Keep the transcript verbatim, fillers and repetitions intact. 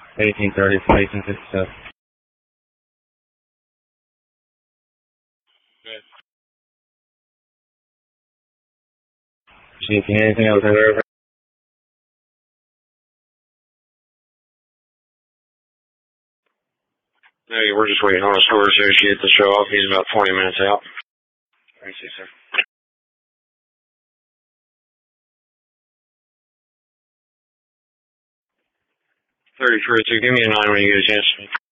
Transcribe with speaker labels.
Speaker 1: eighteen thirty, eighteen fifty-seven.
Speaker 2: Good.
Speaker 1: Chief, you need anything else there?
Speaker 2: No, we're just waiting on a store associate to show up. He's about twenty minutes out. Thank you, sir. thirty-three, two, give me a nine when you get a chance.